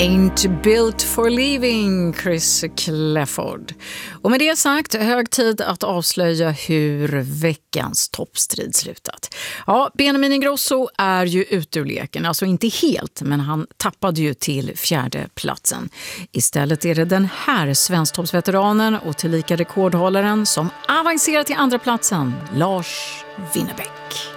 Ain't built for leaving, Chris Clafford. Och med det sagt, hög tid att avslöja hur veckans toppstrid slutat. Ja, Benjamin Ingrosso är ju ute ur leken, alltså inte helt, men han tappade ju till 4:e platsen. Istället är det den här svensktoppsveteranen och tillika rekordhållaren som avancerar till 2:a platsen, Lars Winnerbäck.